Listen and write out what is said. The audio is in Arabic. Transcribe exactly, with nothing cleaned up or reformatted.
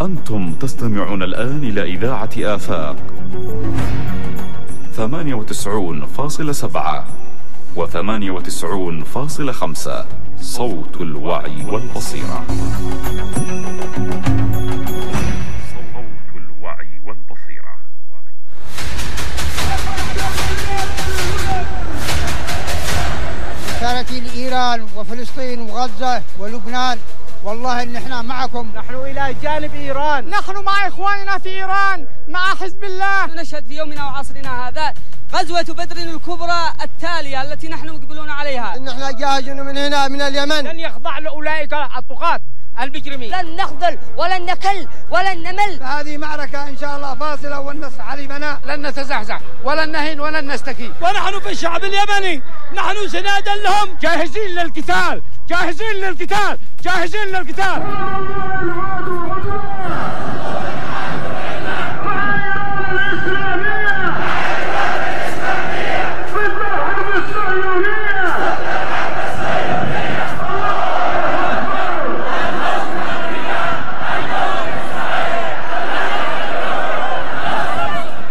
أنتم تستمعون الآن إلى إذاعة آفاق ثمانية وتسعون فاصلة سبعة وثمانية وتسعون فاصلة خمسة، صوت الوعي والبصيرة. صوت الوعي والبصيرة. كانت لإيران وفلسطين وغزة ولبنان، والله إن احنا معكم، نحن إلى جانب إيران، نحن مع إخواننا في إيران، مع حزب الله. نشهد في يومنا وعصرنا هذا غزوة بدر الكبرى التالية التي نحن مقبلون عليها. إن احنا جاهزين من هنا من اليمن، لن يخضع لأولئك الطغاة المجرمين، لن نخذل ولن نكل ولن نمل. هذه معركة إن شاء الله فاصلة والنصر حليفنا، لن نتزحزح ولن نهين ولن نستكين. ونحن في الشعب اليمني نحن سنادا لهم، جاهزين للقتال، جاهزين للقتال، جاهزين للقتال.